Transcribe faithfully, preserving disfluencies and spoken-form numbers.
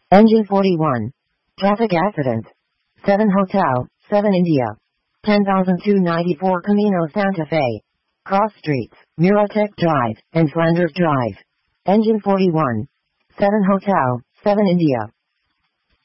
Engine forty-one. Traffic accident. seven Hotel, seven India. ten thousand two hundred ninety-four Camino Santa Fe. Cross Streets, Muratech Drive, and Flanders Drive. Engine forty-one. seven Hotel, seven India.